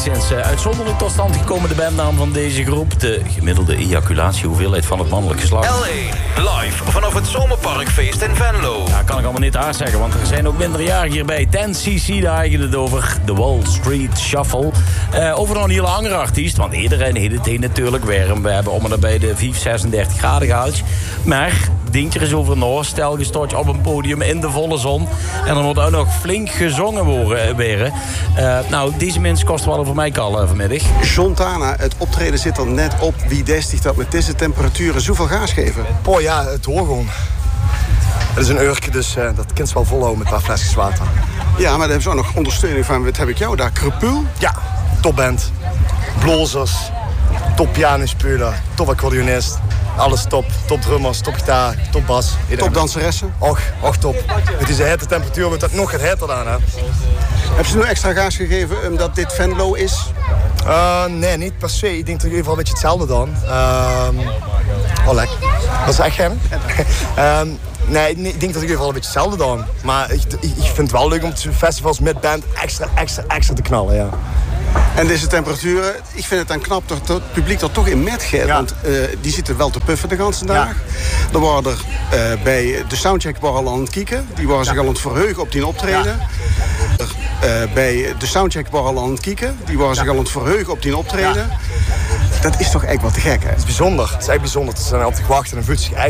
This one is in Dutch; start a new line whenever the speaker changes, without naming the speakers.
enigszins uitzonderlijk tot stand gekomen, de bandnaam van deze groep. De gemiddelde ejaculatiehoeveelheid van het mannelijk geslacht.
L1, live vanaf het Zomerparkfeest in Venlo.
Ja, kan ik allemaal niet hard zeggen, want er zijn ook minderjarigen hierbij. 10cc, daar eigenlijk het over. De Wall Street Shuffle. Over nog een hele andere artiest, want iedereen heet het heen natuurlijk weer. We hebben om en bij de 36 graden gehaald. Maar Dintje is over Noord, stel gestort op een podium in de volle zon. En dan wordt ook nog flink gezongen worden weer. Nou, deze mensen kosten wel over mij kallen vanmiddag.
Jontana, het optreden zit er net op. Wie destigt dat met deze temperaturen zoveel gaas geven?
Oh ja, het hoor gewoon. Het is een uurtje, dus dat kind wel volhouden met een paar flesjes water.
Ja, maar dan hebben ze ook nog ondersteuning van, wat heb ik jou daar, Krepul?
Ja, topband. Blazers, top pianospeler, top accordeonist. Alles top. Top drummers, top gitaar, top bas.
Top danseressen?
Och, top. Met deze hete temperatuur wordt dat nog het heter aan, hè.
Hebben ze nu extra gaas gegeven omdat dit Venlo is?
Nee, niet per se. Ik denk toch in ieder geval een beetje hetzelfde dan. Lekker. Dat is echt geen. Nee, ik denk dat in ieder geval een beetje hetzelfde dan. Maar ik vind het wel leuk om festivals met band extra te knallen, ja.
En deze temperaturen, ik vind het dan knap dat het publiek er toch in metgeeft. Ja. Want die zitten wel te puffen de hele dag. Ja. Er worden bij de soundcheck al aan het kieken. Die waren zich al aan het verheugen op die optreden. Ja. Bij de soundcheck al aan het kieken. Die waren zich al aan het verheugen op die optreden. Ja. Dat is toch echt wat te gek, hè?
Het is bijzonder. Het is echt bijzonder. Ze zijn op te wachten en voelt zich